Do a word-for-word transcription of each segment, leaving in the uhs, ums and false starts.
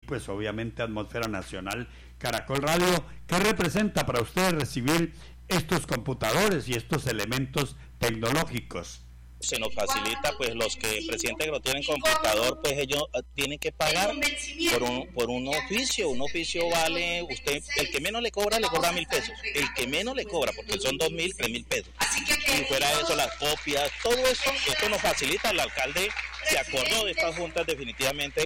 pues obviamente Atmósfera Nacional, Caracol Radio. ¿Qué representa para ustedes recibir estos computadores y estos elementos tecnológicos? Se nos facilita, pues los que presidentes que no tienen computador, pues ellos tienen que pagar por un por un oficio. Un oficio vale, usted, el que menos le cobra, le cobra mil pesos. El que menos le cobra, porque son dos mil, tres mil pesos. Y fuera de eso, las copias, todo eso, esto nos facilita. El alcalde se acordó de estas juntas definitivamente.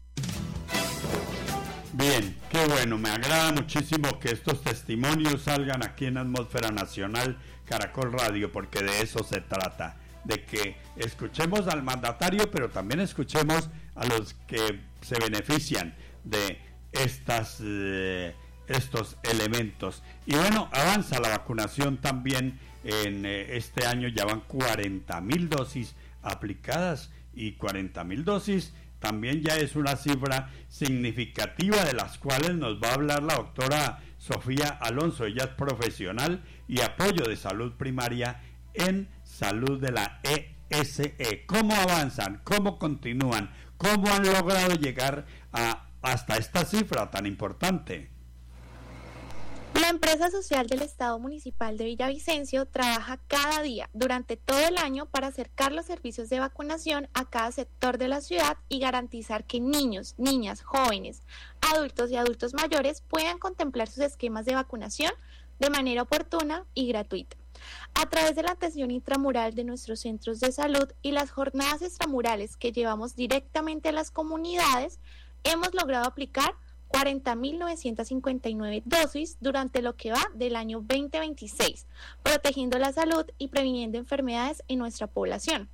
Bien, qué bueno, me agrada muchísimo que estos testimonios salgan aquí en Atmósfera Nacional, Caracol Radio, porque de eso se trata. De que escuchemos al mandatario, pero también escuchemos a los que se benefician de estas eh, estos elementos. Y bueno, avanza la vacunación también en eh, este año, ya van cuarenta mil dosis aplicadas, y cuarenta mil dosis también ya es una cifra significativa, de las cuales nos va a hablar la doctora Sofía Alonso. Ella es profesional y apoyo de salud primaria en salud de la E S E. ¿Cómo avanzan? ¿Cómo continúan? ¿Cómo han logrado llegar a hasta esta cifra tan importante? La empresa social del Estado Municipal de Villavicencio trabaja cada día durante todo el año para acercar los servicios de vacunación a cada sector de la ciudad y garantizar que niños, niñas, jóvenes, adultos y adultos mayores puedan contemplar sus esquemas de vacunación de manera oportuna y gratuita. A través de la atención intramural de nuestros centros de salud y las jornadas extramurales que llevamos directamente a las comunidades, hemos logrado aplicar cuarenta mil novecientas cincuenta y nueve dosis durante lo que va del año veinte veintiséis, protegiendo la salud y previniendo enfermedades en nuestra población.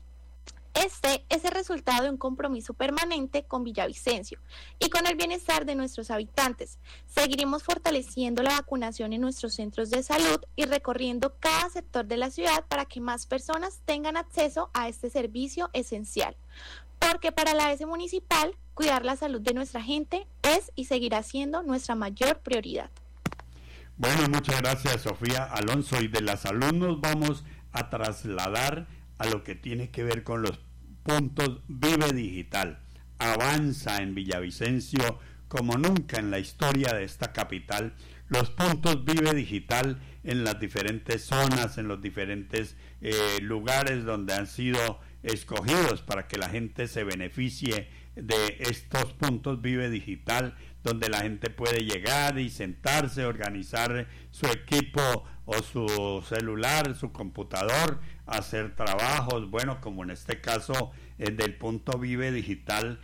Este es el resultado de un compromiso permanente con Villavicencio y con el bienestar de nuestros habitantes. Seguiremos fortaleciendo la vacunación en nuestros centros de salud y recorriendo cada sector de la ciudad para que más personas tengan acceso a este servicio esencial. Porque para la A S municipal, cuidar la salud de nuestra gente es y seguirá siendo nuestra mayor prioridad. Bueno, muchas gracias, Sofía Alonso. Y de la salud nos vamos a trasladar a lo que tiene que ver con los puntos Vive Digital. Avanza en Villavicencio como nunca en la historia de esta capital los puntos Vive Digital en las diferentes zonas, en los diferentes eh, lugares donde han sido escogidos para que la gente se beneficie de estos puntos Vive Digital, donde la gente puede llegar y sentarse, organizar su equipo o su celular, su computador, hacer trabajos, bueno, como en este caso eh, del punto Vive Digital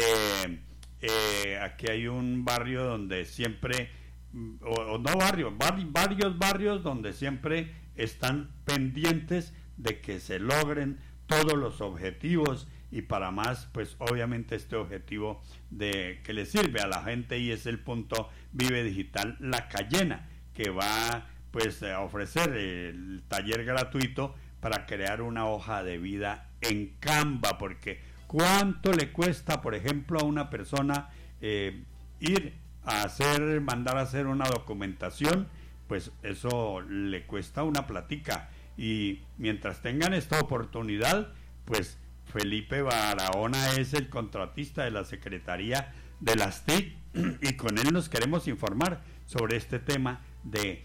de eh, aquí hay un barrio donde siempre o, o no barrio, bar, varios barrios donde siempre están pendientes de que se logren todos los objetivos, y para más, pues obviamente este objetivo de que le sirve a la gente, y es el punto Vive Digital La Cayena, que va pues a ofrecer el taller gratuito para crear una hoja de vida en Canva, porque ¿cuánto le cuesta, por ejemplo, a una persona eh, ir a hacer, mandar a hacer una documentación? Pues eso le cuesta una platica, y mientras tengan esta oportunidad, pues Felipe Barahona es el contratista de la Secretaría de las T I C, y con él nos queremos informar sobre este tema de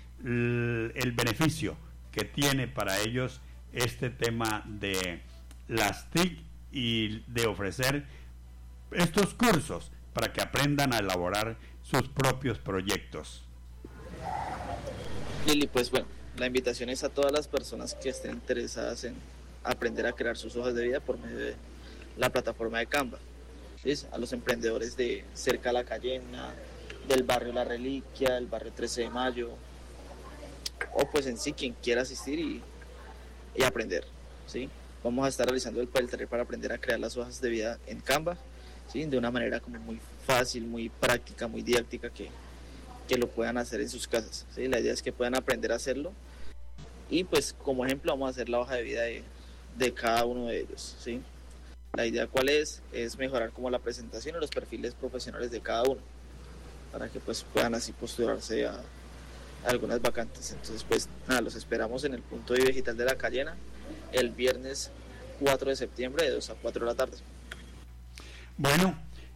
el beneficio que tiene para ellos este tema de las T I C y de ofrecer estos cursos para que aprendan a elaborar sus propios proyectos. Lili, pues bueno, la invitación es a todas las personas que estén interesadas en aprender a crear sus hojas de vida por medio de la plataforma de Canva. ¿Sí? A los emprendedores de cerca de La Cayena, del barrio La Reliquia, del barrio trece de mayo, o pues en sí quien quiera asistir y, y aprender. ¿Sí? Vamos a estar realizando el, el taller para aprender a crear las hojas de vida en Canva, ¿sí? De una manera como muy fácil, muy práctica, muy didáctica, que, que lo puedan hacer en sus casas. ¿Sí? La idea es que puedan aprender a hacerlo, y pues como ejemplo vamos a hacer la hoja de vida de, de cada uno de ellos. ¿Sí? La idea cuál es, es mejorar como la presentación y los perfiles profesionales de cada uno, para que pues puedan así postularse a, a algunas vacantes. Entonces pues nada, los esperamos en el punto digital de La Cayena el viernes cuatro de septiembre de dos a cuatro de la tarde. Bueno,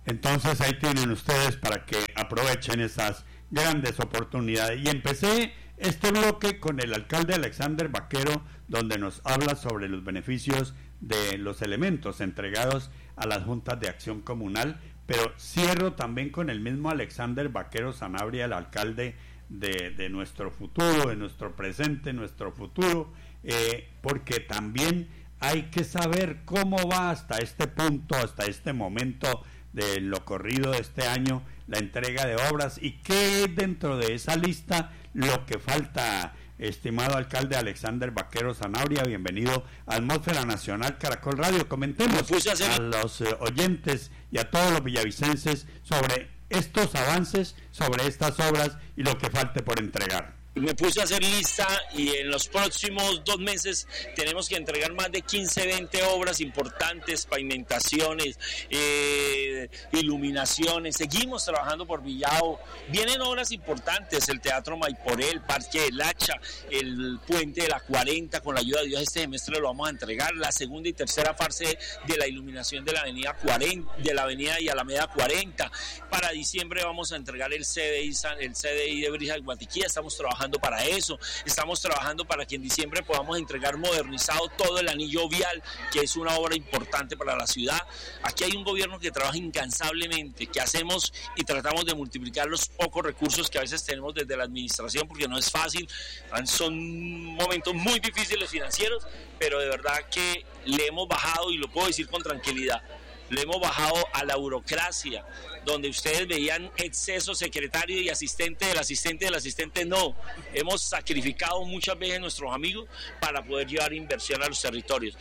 Entonces ahí tienen ustedes para que aprovechen esas grandes oportunidades. Y empecé este bloque con el alcalde Alexander Vaquero, donde nos habla sobre los beneficios de los elementos entregados a las juntas de acción comunal, pero cierro también con el mismo Alexander Vaquero Sanabria, el alcalde de, de nuestro futuro, de nuestro presente, nuestro futuro, eh, porque también hay que saber cómo va hasta este punto, hasta este momento de lo corrido de este año, la entrega de obras, y qué es dentro de esa lista lo que falta. Estimado alcalde Alexander Vaquero Sanabria, bienvenido a Atmósfera Nacional Caracol Radio. Comentemos a, a los eh, oyentes y a todos los villavicenses sobre estos avances, sobre estas obras y lo que falte por entregar. Me puse a hacer lista y en los próximos dos meses tenemos que entregar más de quince, veinte obras importantes, pavimentaciones, eh, iluminaciones. Seguimos trabajando por Villao. Vienen obras importantes, el Teatro Maiporé, el Parque del Hacha, el Puente de la cuarenta, con la ayuda de Dios este semestre lo vamos a entregar. La segunda y tercera fase de la iluminación de la avenida cuarenta, de la avenida y Alameda cuarenta. Para diciembre vamos a entregar el C D I, el C D I de Brisa de Guatiquía. Estamos trabajando para eso, estamos trabajando para que en diciembre podamos entregar modernizado todo el anillo vial, que es una obra importante para la ciudad. Aquí hay un gobierno que trabaja incansablemente, que hacemos y tratamos de multiplicar los pocos recursos que a veces tenemos desde la administración, porque no es fácil, son momentos muy difíciles financieros, pero de verdad que le hemos bajado, y lo puedo decir con tranquilidad, le hemos bajado a la burocracia, donde ustedes veían exceso secretario y asistente del asistente del asistente. No, hemos sacrificado muchas veces nuestros amigos para poder llevar inversión a los territorios.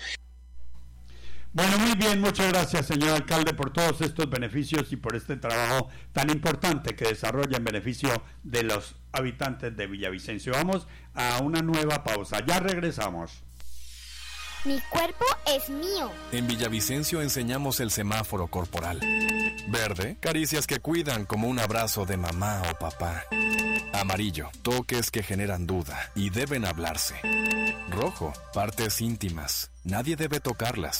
Bueno, muy bien, muchas gracias, señor alcalde, por todos estos beneficios y por este trabajo tan importante que desarrolla en beneficio de los habitantes de Villavicencio. Vamos a una nueva pausa, ya regresamos. Mi cuerpo es mío. En Villavicencio enseñamos el semáforo corporal. Verde, caricias que cuidan como un abrazo de mamá o papá. Amarillo, toques que generan duda y deben hablarse. Rojo, partes íntimas, nadie debe tocarlas.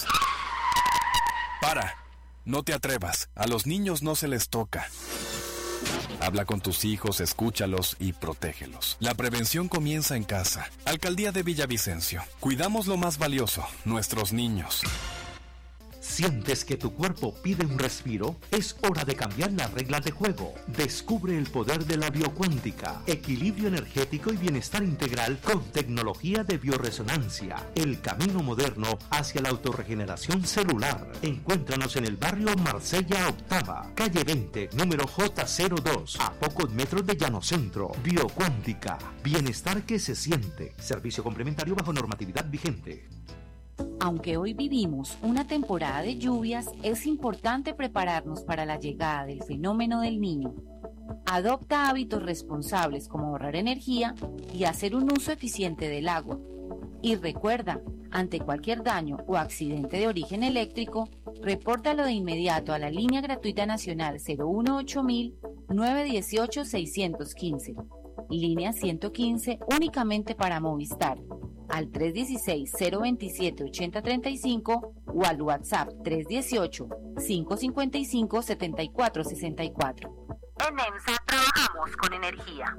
Para, no te atrevas, a los niños no se les toca. Habla con tus hijos, escúchalos y protégelos. La prevención comienza en casa. Alcaldía de Villavicencio. Cuidamos lo más valioso, nuestros niños. ¿Sientes que tu cuerpo pide un respiro? Es hora de cambiar las reglas de juego. Descubre el poder de la biocuántica, equilibrio energético y bienestar integral con tecnología de bioresonancia. El camino moderno hacia la autorregeneración celular. Encuéntranos en el barrio Marsella Octava, calle veinte, número J cero dos, a pocos metros de Llanocentro. Biocuántica, bienestar que se siente. Servicio complementario bajo normatividad vigente. Aunque hoy vivimos una temporada de lluvias, es importante prepararnos para la llegada del fenómeno del Niño. Adopta hábitos responsables como ahorrar energía y hacer un uso eficiente del agua. Y recuerda, ante cualquier daño o accidente de origen eléctrico, repórtalo de inmediato a la línea gratuita nacional cero uno ocho mil, nueve uno ocho, seis uno cinco. Línea ciento quince únicamente para Movistar, al tres uno seis, cero dos siete, ocho cero tres cinco o al WhatsApp tres uno ocho, cinco cinco cinco, siete cuatro seis cuatro. En EMSA trabajamos con energía.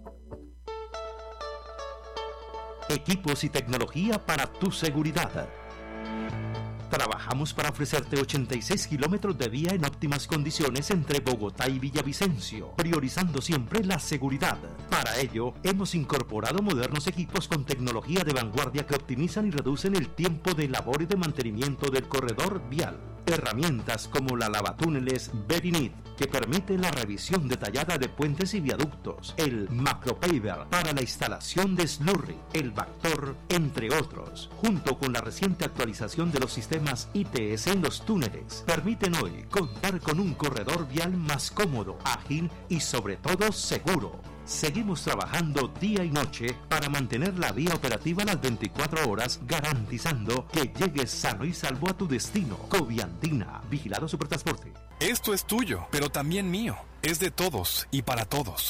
Equipos y tecnología para tu seguridad. Trabajamos para ofrecerte ochenta y seis kilómetros de vía en óptimas condiciones entre Bogotá y Villavicencio, priorizando siempre la seguridad. Para ello, hemos incorporado modernos equipos con tecnología de vanguardia que optimizan y reducen el tiempo de labor y de mantenimiento del corredor vial. Herramientas como la lavatúneles Berinit, que permite la revisión detallada de puentes y viaductos, el Macropaver para la instalación de slurry, el Vactor, entre otros, junto con la reciente actualización de los sistemas I T S en los túneles, permiten hoy contar con un corredor vial más cómodo, ágil y sobre todo seguro. Seguimos trabajando día y noche para mantener la vía operativa las veinticuatro horas, garantizando que llegues sano y salvo a tu destino. Coviandina, Vigilado Supertransporte. Esto es tuyo, pero también mío. Es de todos y para todos.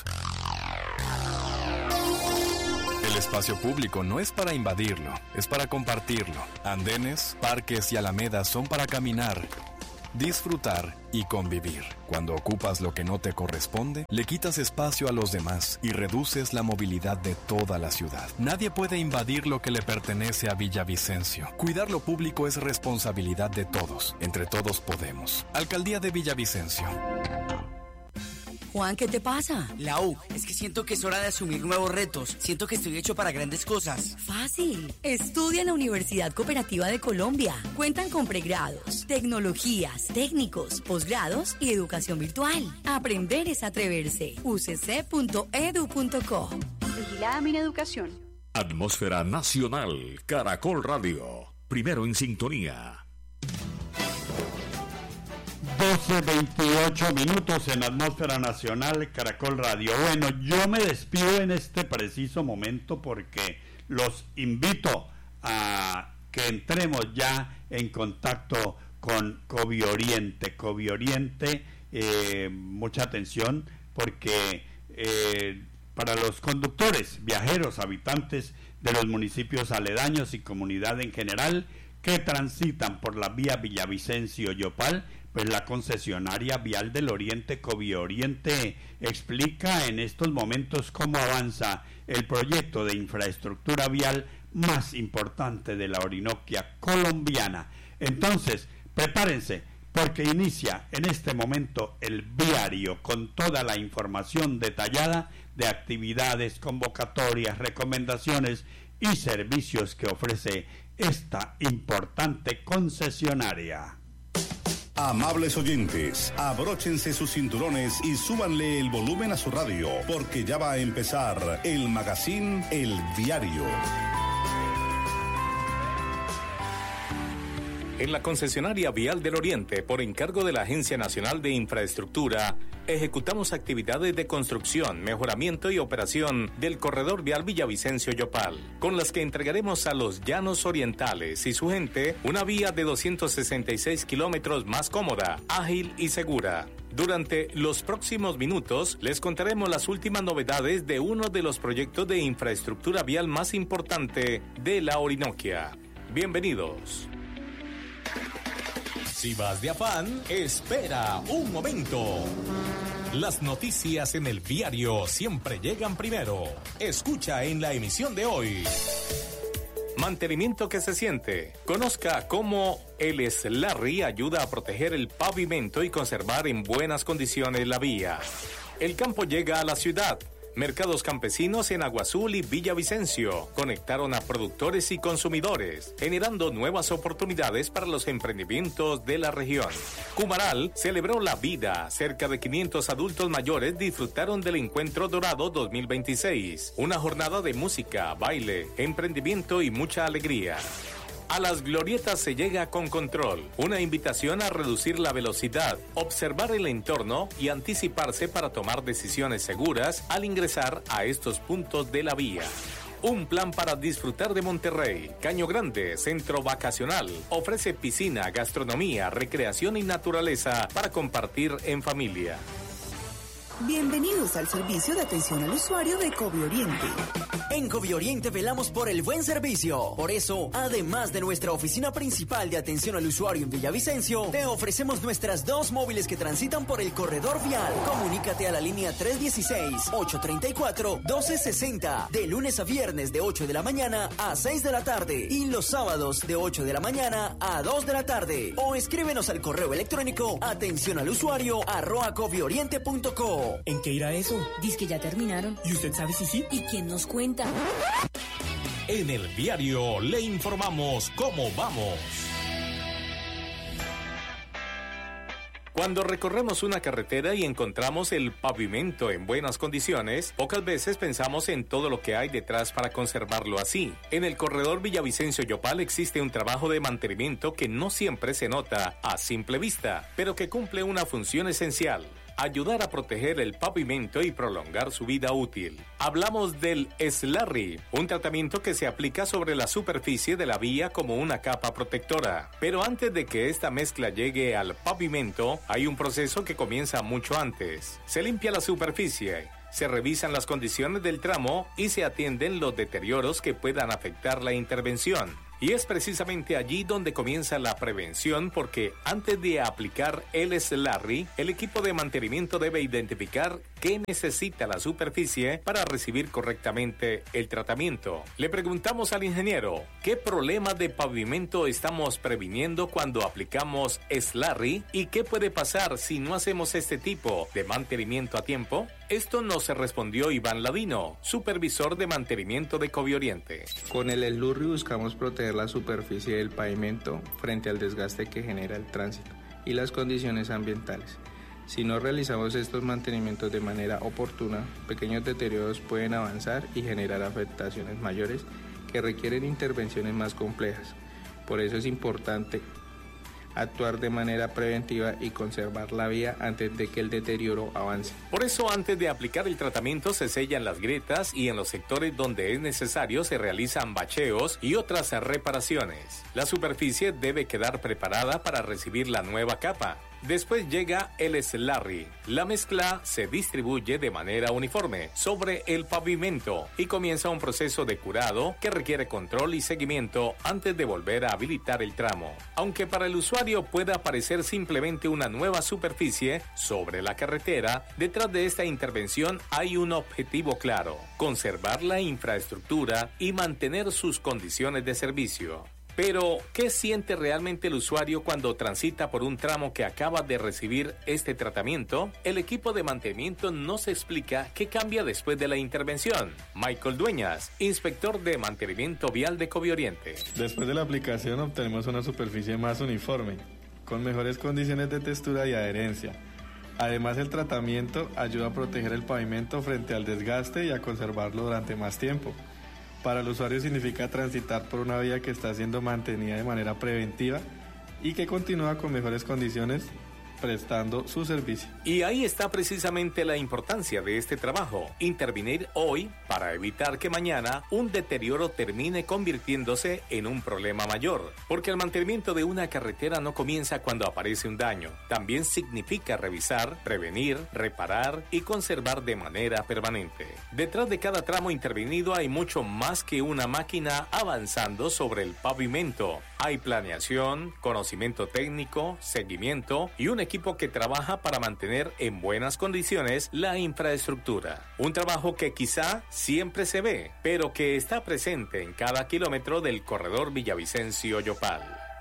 El espacio público no es para invadirlo, es para compartirlo. Andenes, parques y alamedas son para caminar. disfrutar y convivir. Cuando ocupas lo que no te corresponde, le quitas espacio a los demás y reduces la movilidad de toda la ciudad. Nadie puede invadir lo que le pertenece a Villavicencio. Cuidar lo público es responsabilidad de todos. Entre todos podemos. Alcaldía de Villavicencio. Juan, ¿qué te pasa? Lau, es que siento que es hora de asumir nuevos retos. Siento que estoy hecho para grandes cosas. Fácil. Estudia en la Universidad Cooperativa de Colombia. Cuentan con pregrados, tecnologías, técnicos, posgrados y educación virtual. Aprender es atreverse. u c c punto e d u punto co. Vigilada Mineducación. Atmósfera Nacional, Caracol Radio. Primero en sintonía. doce veintiocho minutos en Atmósfera Nacional, Caracol Radio. Bueno, yo me despido en este preciso momento porque los invito a que entremos ya en contacto con Covioriente. Covioriente, eh, mucha atención porque eh, para los conductores, viajeros, habitantes de los municipios aledaños y comunidad en general que transitan por la vía Villavicencio-Yopal, pues la concesionaria vial del Oriente, Covioriente, explica en estos momentos cómo avanza el proyecto de infraestructura vial más importante de la Orinoquia colombiana. Entonces, prepárense, porque inicia en este momento el viario con toda la información detallada de actividades, convocatorias, recomendaciones y servicios que ofrece esta importante concesionaria. Amables oyentes, abróchense sus cinturones y súbanle el volumen a su radio, porque ya va a empezar el magazine El Diario. En la concesionaria Vial del Oriente, por encargo de la Agencia Nacional de Infraestructura, ejecutamos actividades de construcción, mejoramiento y operación del corredor vial Villavicencio-Yopal, con las que entregaremos a los llanos orientales y su gente una vía de doscientos sesenta y seis kilómetros más cómoda, ágil y segura. Durante los próximos minutos les contaremos las últimas novedades de uno de los proyectos de infraestructura vial más importante de la Orinoquia. Bienvenidos. Si vas de afán, espera un momento. Las noticias en el diario siempre llegan primero. Escucha en la emisión de hoy. Mantenimiento que se siente. Conozca cómo el Slarry ayuda a proteger el pavimento y conservar en buenas condiciones la vía. El campo llega a la ciudad. Mercados campesinos en Agua Azul y Villavicencio conectaron a productores y consumidores, generando nuevas oportunidades para los emprendimientos de la región. Cumaral celebró la vida. Cerca de quinientos adultos mayores disfrutaron del Encuentro Dorado dos mil veintiséis, una jornada de música, baile, emprendimiento y mucha alegría. A las glorietas se llega con control, una invitación a reducir la velocidad, observar el entorno y anticiparse para tomar decisiones seguras al ingresar a estos puntos de la vía. Un plan para disfrutar de Monterrey. Caño Grande, centro vacacional, ofrece piscina, gastronomía, recreación y naturaleza para compartir en familia. Bienvenidos al servicio de atención al usuario de Covioriente. En Covioriente velamos por el buen servicio. Por eso, además de nuestra oficina principal de atención al usuario en Villavicencio, te ofrecemos nuestras dos móviles que transitan por el corredor vial. Comunícate a la línea tres uno seis, ocho tres cuatro, uno dos seis cero de lunes a viernes de ocho de la mañana a seis de la tarde y los sábados de ocho de la mañana a dos de la tarde. O escríbenos al correo electrónico atención al usuario arroba covioriente punto co. ¿En qué irá eso? Dice que ya terminaron. ¿Y usted sabe si sí? ¿Y quién nos cuenta? En el diario le informamos cómo vamos. Cuando recorremos una carretera y encontramos el pavimento en buenas condiciones, pocas veces pensamos en todo lo que hay detrás para conservarlo así. En el corredor Villavicencio-Yopal existe un trabajo de mantenimiento que no siempre se nota a simple vista, pero que cumple una función esencial: ayudar a proteger el pavimento y prolongar su vida útil. Hablamos del Slarry, un tratamiento que se aplica sobre la superficie de la vía como una capa protectora. Pero antes de que esta mezcla llegue al pavimento, hay un proceso que comienza mucho antes. Se limpia la superficie, se revisan las condiciones del tramo y se atienden los deterioros que puedan afectar la intervención. Y es precisamente allí donde comienza la prevención, porque antes de aplicar el Slarry, el equipo de mantenimiento debe identificar qué necesita la superficie para recibir correctamente el tratamiento. Le preguntamos al ingeniero, ¿qué problema de pavimento estamos previniendo cuando aplicamos Slarry y qué puede pasar si no hacemos este tipo de mantenimiento a tiempo? Esto nos respondió Iván Ladino, supervisor de mantenimiento de Covioriente. Con el Slarry buscamos proteger la superficie del pavimento frente al desgaste que genera el tránsito y las condiciones ambientales. Si no realizamos estos mantenimientos de manera oportuna, pequeños deterioros pueden avanzar y generar afectaciones mayores que requieren intervenciones más complejas. Por eso es importante actuar de manera preventiva y conservar la vía antes de que el deterioro avance. Por eso, antes de aplicar el tratamiento, se sellan las grietas y en los sectores donde es necesario se realizan bacheos y otras reparaciones. La superficie debe quedar preparada para recibir la nueva capa. Después llega el Slarry. La mezcla se distribuye de manera uniforme sobre el pavimento y comienza un proceso de curado que requiere control y seguimiento antes de volver a habilitar el tramo. Aunque para el usuario pueda parecer simplemente una nueva superficie sobre la carretera, detrás de esta intervención hay un objetivo claro: conservar la infraestructura y mantener sus condiciones de servicio. Pero, ¿qué siente realmente el usuario cuando transita por un tramo que acaba de recibir este tratamiento? El equipo de mantenimiento nos explica qué cambia después de la intervención. Michael Dueñas, inspector de mantenimiento vial de Covioriente. Después de la aplicación obtenemos una superficie más uniforme, con mejores condiciones de textura y adherencia. Además, el tratamiento ayuda a proteger el pavimento frente al desgaste y a conservarlo durante más tiempo. Para el usuario significa transitar por una vía que está siendo mantenida de manera preventiva y que continúa con mejores condiciones prestando su servicio. Y ahí está precisamente la importancia de este trabajo: intervenir hoy para evitar que mañana un deterioro termine convirtiéndose en un problema mayor. Porque el mantenimiento de una carretera no comienza cuando aparece un daño. También significa revisar, prevenir, reparar y conservar de manera permanente. Detrás de cada tramo intervenido hay mucho más que una máquina avanzando sobre el pavimento. Hay planeación, conocimiento técnico, seguimiento y un equipo que trabaja para mantener en buenas condiciones la infraestructura. Un trabajo que quizá siempre se ve, pero que está presente en cada kilómetro del corredor Villavicencio-Yopal.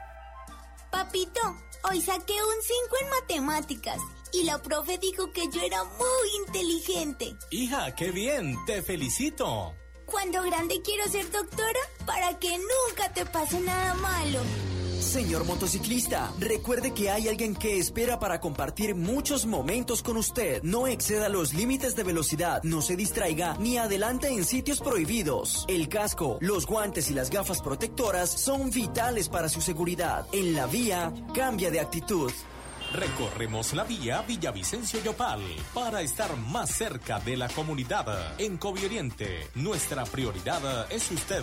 Papito, hoy saqué un cinco en matemáticas y la profe dijo que yo era muy inteligente. Hija, qué bien, te felicito. Cuando grande quiero ser doctora para que nunca te pase nada malo. Señor motociclista, recuerde que hay alguien que espera para compartir muchos momentos con usted. No exceda los límites de velocidad, no se distraiga ni adelante en sitios prohibidos. El casco, los guantes y las gafas protectoras son vitales para su seguridad. En la vía, cambia de actitud. Recorremos la vía Villavicencio-Yopal para estar más cerca de la comunidad. En Covioriente, nuestra prioridad es usted.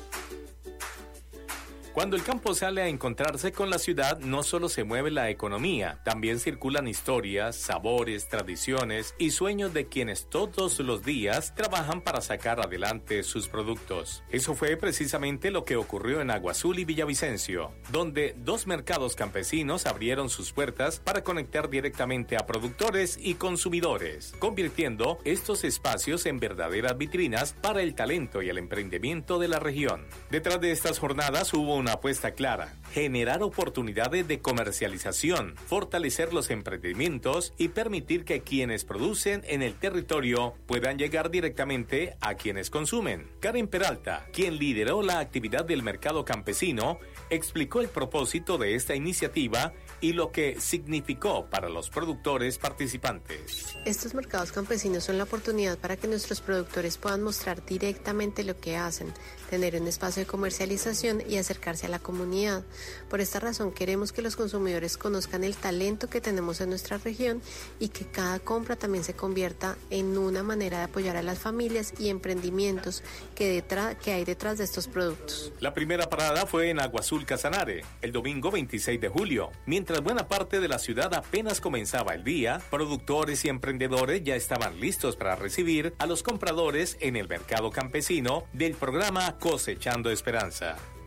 Cuando el campo sale a encontrarse con la ciudad, no solo se mueve la economía, también circulan historias, sabores, tradiciones y sueños de quienes todos los días trabajan para sacar adelante sus productos. Eso fue precisamente lo que ocurrió en Agua Azul y Villavicencio, donde dos mercados campesinos abrieron sus puertas para conectar directamente a productores y consumidores, convirtiendo estos espacios en verdaderas vitrinas para el talento y el emprendimiento de la región. Detrás de estas jornadas hubo una apuesta clara: generar oportunidades de comercialización, fortalecer los emprendimientos y permitir que quienes producen en el territorio puedan llegar directamente a quienes consumen. Karen Peralta, quien lideró la actividad del mercado campesino, explicó el propósito de esta iniciativa y lo que significó para los productores participantes. Estos mercados campesinos son la oportunidad para que nuestros productores puedan mostrar directamente lo que hacen, tener un espacio de comercialización y acercarse a la comunidad. Por esta razón queremos que los consumidores conozcan el talento que tenemos en nuestra región y que cada compra también se convierta en una manera de apoyar a las familias y emprendimientos que, detrás, que hay detrás de estos productos. La primera parada fue en Agua Azul Casanare, el domingo veintiséis de julio. Mientras buena parte de la ciudad apenas comenzaba el día, productores y emprendedores ya estaban listos para recibir a los compradores en el mercado campesino del programa Cosechando Esperanza.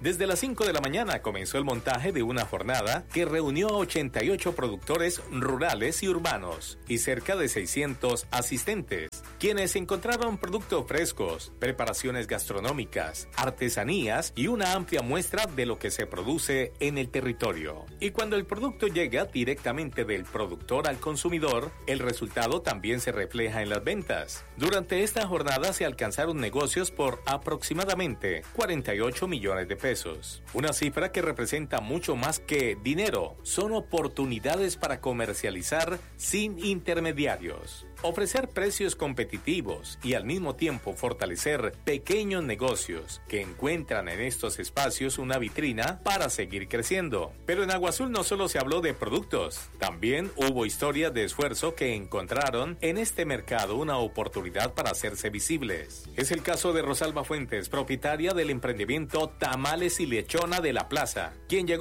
Desde las cinco de la mañana comenzó el montaje de una jornada que reunió a ochenta y ocho productores rurales y urbanos y cerca de seiscientos asistentes, quienes encontraron productos frescos, preparaciones gastronómicas, artesanías y una amplia muestra de lo que se produce en el territorio. Y cuando el producto llega directamente del productor al consumidor, el resultado también se refleja en las ventas. Durante esta jornada se alcanzaron negocios por aproximadamente cuarenta y ocho millones de pesos. Una cifra que representa mucho más que dinero. Son oportunidades para comercializar sin intermediarios. Ofrecer precios competitivos y al mismo tiempo fortalecer pequeños negocios que encuentran en estos espacios una vitrina para seguir creciendo. Pero en Agua Azul no solo se habló de productos, también hubo historias de esfuerzo que encontraron en este mercado una oportunidad para hacerse visibles. Es el caso de Rosalba Fuentes, propietaria del emprendimiento Tamales y Lechona de la Plaza, quien llegó